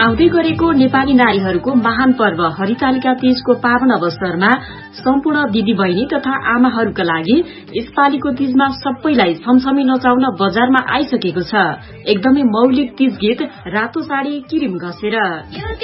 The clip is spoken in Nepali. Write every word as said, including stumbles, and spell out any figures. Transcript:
आउँदै गरेको नेपाली नारीहरूको महान पर्व हरितालिका तीजको पावन अवसरमा सम्पूर्ण दिदी बहिनी तथा आमाहरूका लागि यसपालिको तीजमा सबैलाई छमछमी नचाउन बजारमा आइसकेको छ एकदमै मौलिक तीज गीत रातो साडी किरिम घसेर।